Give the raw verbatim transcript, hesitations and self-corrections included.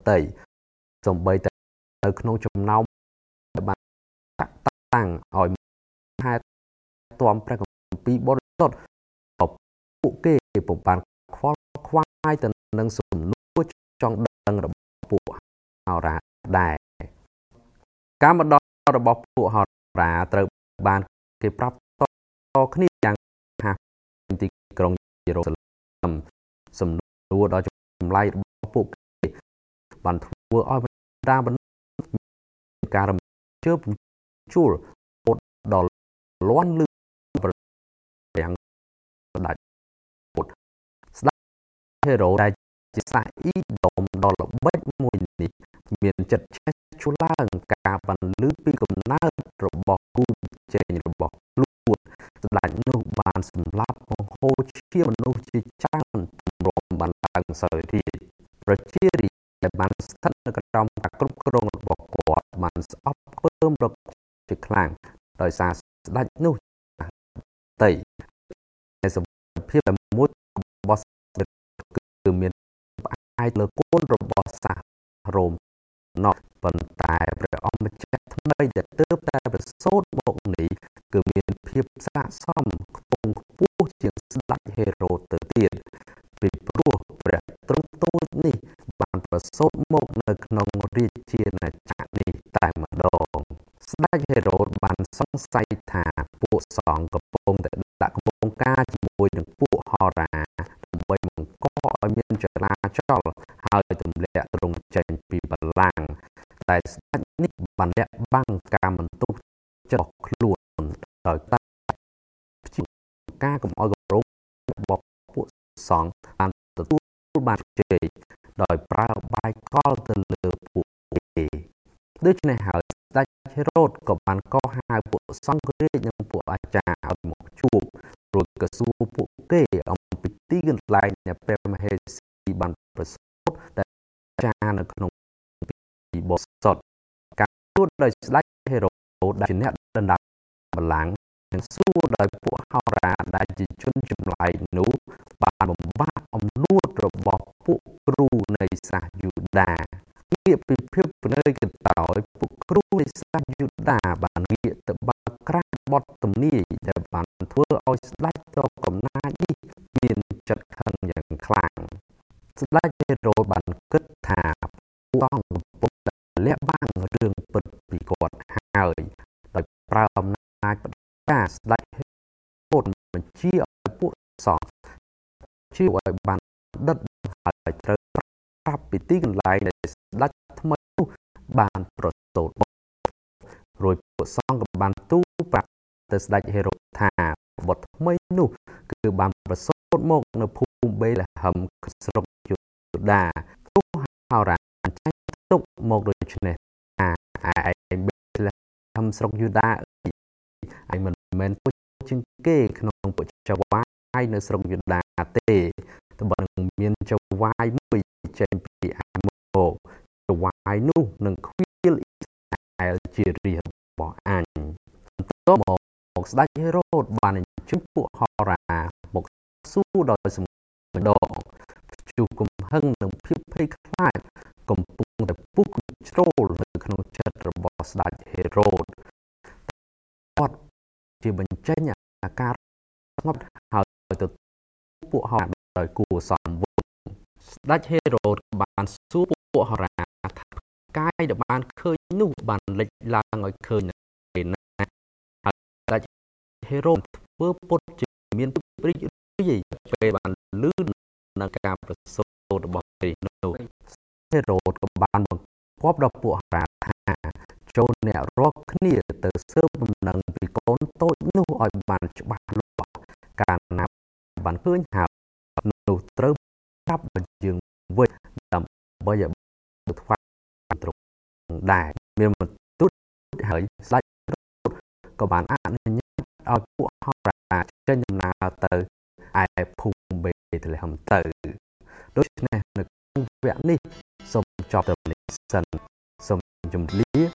តីសំបីតែនៅក្នុងចំណោមបានតាក់តាំងឲ្យហេតុទាំព្រះគម្ពីរបរិសុទ្ធពួកគេពុំបានខ្វល់ខ្វាយទៅនឹងសំណួរចង់ដឹងរបស់ពួកហោរាដែរការមកដល់របស់ពួកហោរាត្រូវបានគេប្រាប់តគ្នាយ៉ាងហាក់ទីក្រុងយេរូសាឡឹមសំណួរដ៏ចម្លែករបស់ពួកគេបានធ្វើឲ្យបណ្ដាមនុស្សមានការរំជើបជួលពោតដល់លាន់លឺយ៉ាងស្ដេចពោតស្ដេចហេរ៉ូដែលជាសាអ៊ីដុំដ៏ល្បិចមួយនេះមានចិត្តឆេះឈួលឡើងការបានលឺពីកំណើតរបស់គូជែងរបស់ខ្លួនស្ដេចនោះបានសម្លាប់បង្ហូរជាមនុស្សជាច្រើនរំបានឡើងសោយរាជប្រជារាស្ត្រដែលបានស្ថិតនៅក្រោមការគ្រប់គ្រងរបស់គាត់បានស្អប់ខ្ពើមរកជាខ្លាំងដោយសារស្ដេចនោះតីในសភាពតែមួយរបស់គឺមានផ្អែកលើគុណរបស់សាសរ៉ូមណោះប៉ុន្តែព្រះអង្គម្ចាស់ថ្មីដែលទើបតែប្រសូតមកនេះគឺមានភាពស័ក្តិសមខ្ពង់ខ្ពស់ជាងស្ដេចហេរ៉ូទៅទៀតពីព្រោះព្រះទ្រង់តូចនេះបានប្រសូតមកនៅក្នុងរាជាណាចក្រនេះតែម្ដងស្ដេចហេរ៉ូបានសង្ស័យថាពួកសង្ឃកំពុងតែដាក់កំពុងការជាមួយនឹងពួកហោរាដើម្បីបង្កឲ្យមានចលាចលហើយទម្លាក់ទ្រង់ចេញពីបល្ល័ង្កតែស្ដេចនេះបានលាក់បាំងការមិនទុកចិត្តខ្លួនដោយតែការកុំឲ្យគោរពរបស់ពួកសង្ឃបានទទួលបានជ័យដោយប្រើបាយកលទៅលើពួកគេដូច្នេះហើយស្ដេចហេរ៉ូតក៏បានកោះហៅពួកសង្ឃរាជនិងពួកអាចារ្យឲ្យមកជួបរួចក៏សួរពួកគេអំពីទីកន្លែងដែលព្រះមហេសីបានប្រសូតដែលអាចារ្យនៅក្នុងពីបរិសុទ្ធការសួរដោយស្ដេចហេរ៉ូតដែលជាអ្នកដណ្ដើមបល្ល័ង្កនិងសួរដោយពួកហោរាដែលជាជនចម្លែកនោះបានបំបត្តិអំនួតរបស់ពួកគ្រូនៃសាសយូដាងាកពីភាពពនើយកន្តើយពួកគ្រូនៃសាសយូដាបានងាកទៅបើកក្រាស់បទទំនាយដែលបានធ្វើឲ្យស្ដេចដ៏កំណាចនេះមានចិត្តខឹងយ៉ាងខ្លាំងស្ដេចហេរ៉ូតបានគិតថាពួកអង្គកំពុងតែលាក់បាំងរឿងពិតពីគាត់ហើយដោយប្រើអំណាចផ្ដាច់ស្ដេចហេរ៉ូតបញ្ជាឲ្យពួកសង្ឃជាឲ្យបានដិតហើយត្រូវប្រាប់ពីទីកន្លែងដែលស្ដេចថ្មីនោះបានប្រសូតមករួចពួកសង្ឃក៏បានទូលប្រាប់ទៅស្ដេចហេរ៉ូតថាបុត្រថ្មីនោះគឺបានប្រសូតមកនៅភូមិបេលេហឹមស្រុកយូដាព្រោះហោរាចាញ់ទុកមកដូច្នេះថាឯឯបេលេហឹមស្រុកយូដាឯមិនមែនពួកជាងគេក្នុងពួកចៅវាយនៅស្រុកយូដាទេតែបើនឹងមានចៅវាយមួយចេញពីឯមកចៅវាយនោះនឹងខ្វៀលអ៊ីស្រាអែលជារាជរបស់អញបន្ទាប់មកស្ដេចហេរ៉ូតបានអញ្ជើញពួកហោរាមកសួរដោយសម្ដងព្យុះកំហឹងនិងភាពភ័យខ្លាចកំពុងតែពុះជ្រោលនៅក្នុងចិត្តរបស់ស្ដេចហេរ៉ូតគាត់ជាបញ្ចេញអាការស្ងប់ហើយទៅពួកហោរាដោយគួរសមវង្សស្ដេចហេរ៉ូតបានសួរពួកហោរាថាកាយដែលបានឃើញនោះបានលេចឡើងឲ្យឃើញណាហើយស្ដេចហេរ៉ូតធ្វើពុតជាមានព្រិចរាយពេលបានលឺនឹងការប្រសូតរបស់ព្រះនោះហេរ៉ូតក៏បានបង្គាប់ដល់ពួកហោរាថាចូលអ្នករាល់គ្នាទៅស៊ើបដំណឹងពីកូនតូចនោះឲ្យបានច្បាស់លាស់កាលណាបានឃើញហើយនោះត្រូវប្រាប់បញ្ជាវិញដើម្បីឲ្យថ្វាយត្រង់ដែរមានមន្ទូលហើយស្ដេចក៏បានអនុញ្ញាតឲ្យពួកហោរាចេញដំណើរទៅឯភូមិបេតលេហឹមទៅដូច្នេះនៅក្នុងវគ្គនេះសូមចប់ត្រឹមនេះសិនសូមជម្រាប